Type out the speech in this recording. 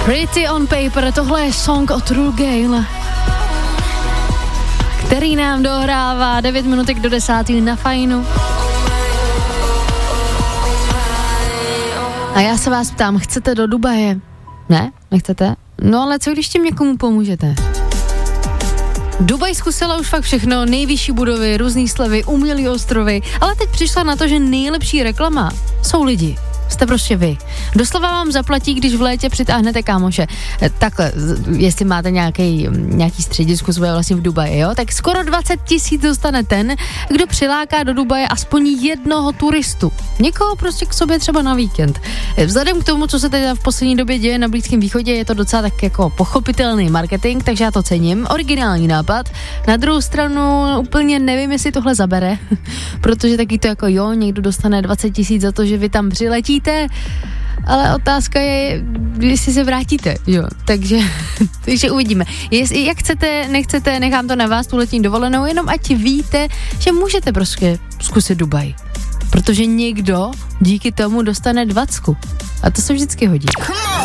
Pretty on Paper, tohle je song od True Gale, který nám dohrává 9 minutek do 10 na Fajnu. A já se vás ptám, chcete do Dubaje? Ne? Nechcete? No ale co když tím někomu pomůžete? Dubaj zkusila už fakt všechno, nejvyšší budovy, různý slevy, umělý ostrovy, ale teď přišla na to, že nejlepší reklama jsou lidi. Jste prostě vy. Doslova vám zaplatí, když v létě přitáhnete kámoše. Takhle, jestli máte nějaký středisko svoje vlastně v Dubaji, jo, tak skoro 20 000 dostane ten, kdo přiláká do Dubaje aspoň jednoho turistu. Někoho prostě k sobě třeba na víkend. Vzhledem k tomu, co se teď v poslední době děje na Blízkém východě, je to docela tak jako pochopitelný marketing, takže já to cením. Originální nápad. Na druhou stranu úplně nevím, jestli tohle zabere, protože taky to jako jo, někdo dostane 20 000 za to, že vy tam přiletíte, ale otázka je, jestli se vrátíte, jo, takže uvidíme. Jak chcete, nechcete, nechám to na vás, tu letní dovolenou, jenom ať víte, že můžete prostě zkusit Dubaj, protože někdo díky tomu dostane 20. A to se vždycky hodí.